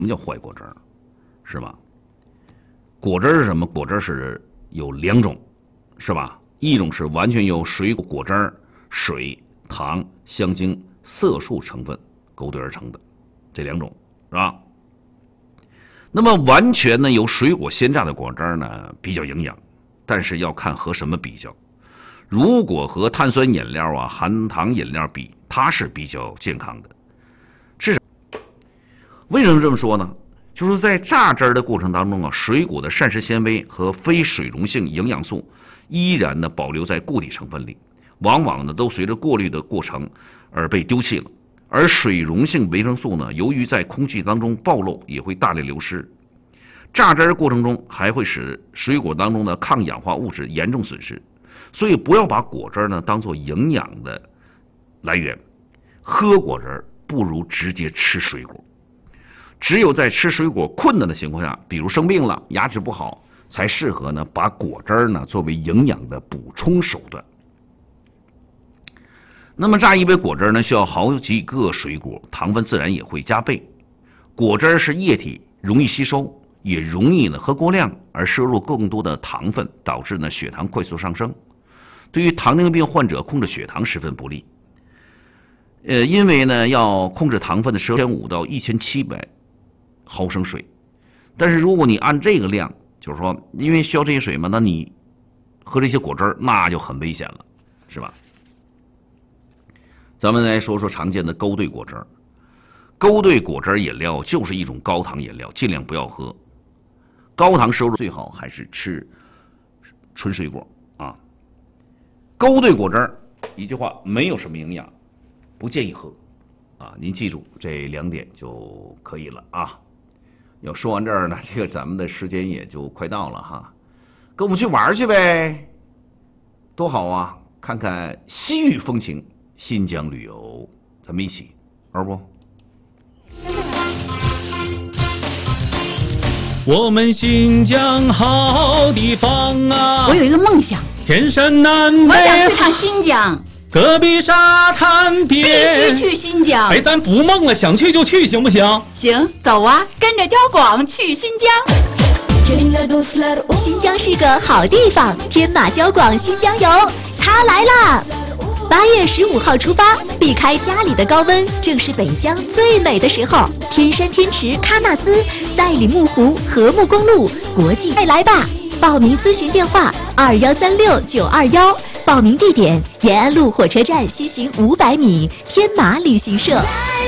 么叫坏果汁儿？是吧？果汁是什么？果汁是有2种，是吧？一种是完全由水果果汁、水、糖、香精、色素成分勾兑而成的，这2种是吧？那么完全呢由水果鲜榨的果汁呢比较营养，但是要看和什么比较。如果和碳酸饮料啊、含糖饮料比，它是比较健康的。至少为什么这么说呢？就是在榨汁的过程当中啊，水果的膳食纤维和非水溶性营养素依然呢保留在固体成分里，往往呢都随着过滤的过程而被丢弃了。而水溶性维生素呢，由于在空气当中暴露，也会大量流失。榨汁过程中还会使水果当中的抗氧化物质严重损失，所以不要把果汁呢当做营养的来源。喝果汁不如直接吃水果。只有在吃水果困难的情况下，比如生病了、牙齿不好，才适合呢把果汁呢作为营养的补充手段。那么榨一杯果汁呢，需要好几个水果，糖分自然也会加倍。果汁是液体，容易吸收，也容易呢喝过量而摄入更多的糖分，导致呢血糖快速上升。对于糖尿病患者控制血糖十分不利。因为呢要控制糖分的摄入1500到1700毫升水，但是如果你按这个量，就是说因为需要这些水嘛，那你喝这些果汁那就很危险了，是吧？咱们来说说常见的勾兑果汁。勾兑果汁饮料就是一种高糖饮料，尽量不要喝。高糖摄入最好还是吃纯水果啊。勾兑果汁一句话，没有什么营养，不建议喝啊。您记住这2点就可以了啊。要说完这儿呢，这个咱们的时间也就快到了哈，跟我们去玩去呗，多好啊！看看西域风情，新疆旅游，咱们一起玩不？ 我们新疆好地方啊！ 我有一个梦想， 天山南北， 我想去趟新疆， 戈壁沙滩边， 必须去新疆。 哎，咱不梦了，想去就去，行不行？ 行，走啊，跟着交广去新疆。 新疆是个好地方，天马交广新疆游，它来啦！8月15号出发，避开家里的高温，正是北疆最美的时候。天山、天池、喀纳斯、赛里木湖、禾木公路，国际快来吧！报名咨询电话2136-921，报名地点延安路火车站西行500米，天马旅行社。